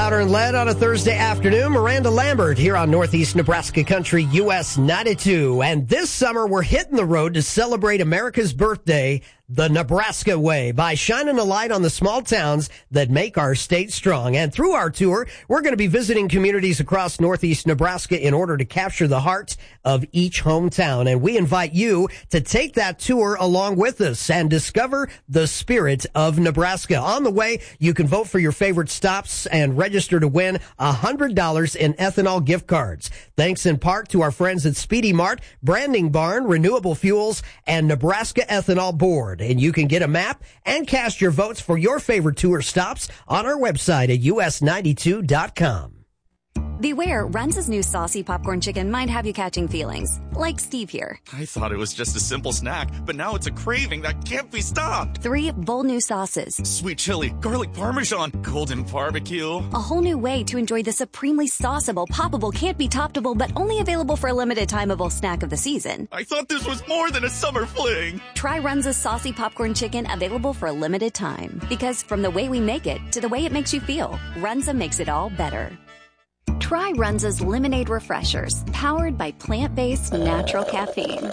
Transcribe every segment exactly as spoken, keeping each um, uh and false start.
Powder and Lead on a Thursday afternoon. Miranda Lambert here on Northeast Nebraska Country, U S ninety-two. And this summer, we're hitting the road to celebrate America's birthday the Nebraska way by shining a light on the small towns that make our state strong. And through our tour, we're going to be visiting communities across Northeast Nebraska in order to capture the heart of each hometown. And we invite you to take that tour along with us and discover the spirit of Nebraska. On the way, you can vote for your favorite stops and register to win one hundred dollars in ethanol gift cards. Thanks in part to our friends at Speedy Mart, Branding Barn, Renewable Fuels, and Nebraska Ethanol Board. And you can get a map and cast your votes for your favorite tour stops on our website at U S ninety-two dot com. Beware, Runza's new saucy popcorn chicken might have you catching feelings, like Steve here. I thought it was just a simple snack, but now it's a craving that can't be stopped. Three bold new sauces. Sweet chili, garlic parmesan, golden barbecue. A whole new way to enjoy the supremely sauceable, poppable, can't be toppable, but only available for a limited timeable snack of the season. I thought this was more than a summer fling. Try Runza's saucy popcorn chicken, available for a limited time. Because from the way we make it to the way it makes you feel, Runza makes it all better. Try Runza's Lemonade Refreshers, powered by plant-based natural caffeine.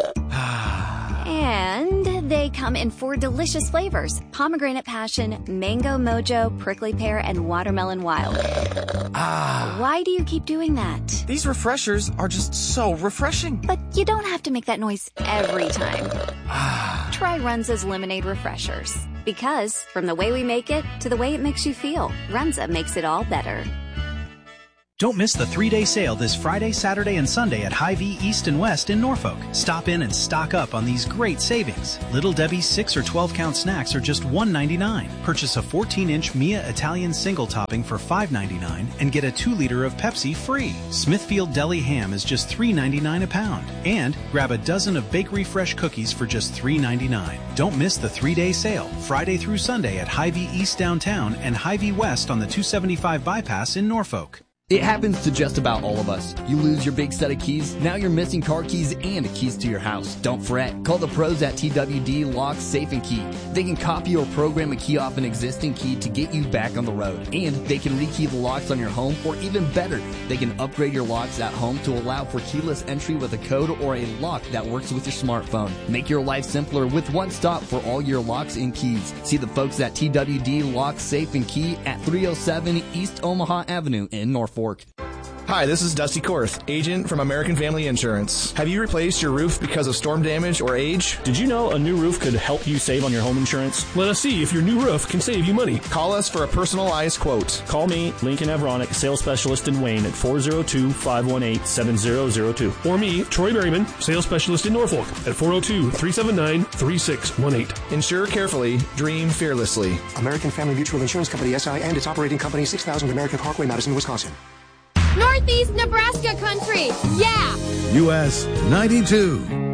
And they come in four delicious flavors: pomegranate passion, mango mojo, prickly pear, and watermelon wild. Ah. Why do you keep doing that? These refreshers are just so refreshing. But you don't have to make that noise every time. Try Runza's Lemonade Refreshers. Because from the way we make it to the way it makes you feel, Runza makes it all better. Don't miss the three-day sale this Friday, Saturday, and Sunday at Hy-Vee East and West in Norfolk. Stop in and stock up on these great savings. Little Debbie's six or twelve count snacks are just one ninety-nine. Purchase a fourteen inch Mia Italian single topping for five ninety-nine and get a two liter of Pepsi free. Smithfield Deli ham is just three ninety-nine a pound. And grab a dozen of Bakery Fresh cookies for just three ninety-nine. Don't miss the three-day sale, Friday through Sunday at Hy-Vee East downtown and Hy-Vee West on the two seventy-five bypass in Norfolk. It happens to just about all of us. You lose your big set of keys, now you're missing car keys and keys to your house. Don't fret. Call the pros at T W D Lock, Safe and Key. They can copy or program a key off an existing key to get you back on the road. And they can rekey the locks on your home, or even better, they can upgrade your locks at home to allow for keyless entry with a code or a lock that works with your smartphone. Make your life simpler with one stop for all your locks and keys. See the folks at T W D Lock, Safe and Key at three oh seven East Omaha Avenue in Norfolk. Hi, this is Dusty Korth, agent from American Family Insurance. Have you replaced your roof because of storm damage or age? Did you know a new roof could help you save on your home insurance? Let us see if your new roof can save you money. Call us for a personalized quote. Call me, Lincoln Avronic, sales specialist in Wayne at four oh two, five one eight, seven oh oh two. Or me, Troy Berryman, sales specialist in Norfolk at four oh two, three seven nine, three six one eight. Insure carefully, dream fearlessly. American Family Mutual Insurance Company, S I, and its operating company, six thousand American Parkway, Madison, Wisconsin. Northeast Nebraska Country, yeah! U S ninety-two.